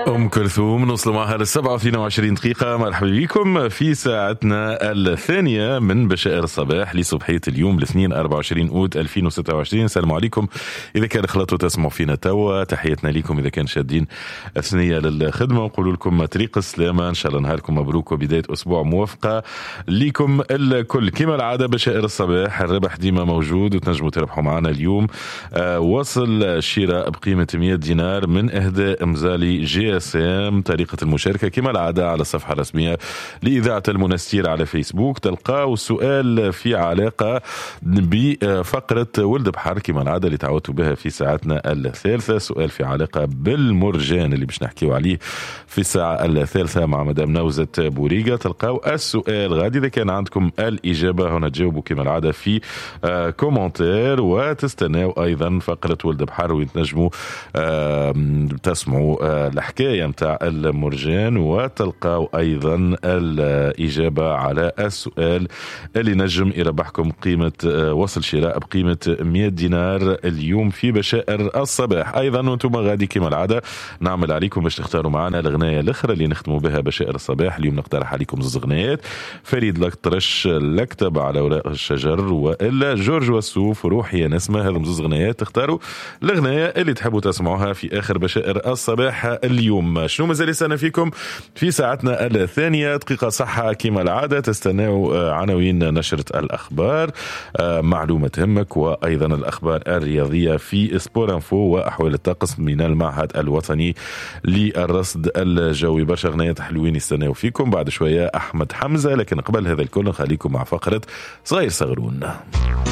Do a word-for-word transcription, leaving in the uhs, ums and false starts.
أم كلثوم نوصل معها للسبعة واثنين وعشرين دقيقة. مرحبا بكم في ساعتنا الثانية من بشائر الصباح لصبحية اليوم الاثنين أربعة وعشرين أود ألفين وستة وعشرين. السلام عليكم إذا كان خلطوا تسمعوا فينا توا، تحياتنا لكم إذا كان شادين أثنية للخدمة، ونقول لكم طريق السلامة إن شاء الله، نهاركم مبروك وبداية أسبوع موفقة لكم الكل. كما العادة بشائر الصباح الربح ديما موجود وتنجموا تربحوا معنا اليوم. آه وصل شراء بقيمة مئة دينار من إهداء مزالي جي اس ام. طريقة المشاركة كما العادة على الصفحة الرسمية لإذاعة المنستير على فيسبوك، تلقاو السؤال في علاقة بفقرة ولد بحر كما العادة اللي تعودتوا بها في ساعتنا الثالثة. سؤال في علاقة بالمرجان اللي باش نحكيو عليه في الساعة الثالثة مع مدام نوزة بوريقة. تلقاو السؤال غادي، إذا كان عندكم الإجابة هنا تجاوبوا كما العادة في آه كومنتير، وتستناو أيضا فقرة ولد بحر ويتنجموا آه تسمعوا آه الحكاية متاع المرجان، وتلقاو أيضا الإجابة على السؤال اللي نجم يربحكم قيمة وصل شراء بقيمة مئة دينار اليوم في بشائر الصباح. أيضا وانتم غادي كما العادة نعمل عليكم باش تختاروا معنا الغناية الأخرى اللي نختموا بها بشائر الصباح. اليوم نقترح عليكم زوز غنايات، فريد الأطرش لكتب على وراء الشجر، وإلا جورج وسوف روحي يا نسمة. هذم زوز غنايات، تختاروا الغناية اللي تحبوا تسمعوها في آخر بشائر الصباح اليوم. شنو مازال يستنى فيكم في ساعتنا الثانية؟ دقيقة صحة كما العادة، تستناو عناوين نشرة الأخبار، معلومة تهمك، وأيضا الأخبار الرياضية في سبور انفو، وأحوال الطقس من المعهد الوطني للرصد الجوي. برشا غنايات حلوين يستناو فيكم بعد شوية أحمد حمزة، لكن قبل هذا الكل نخليكم مع فقرة صغير صغرون.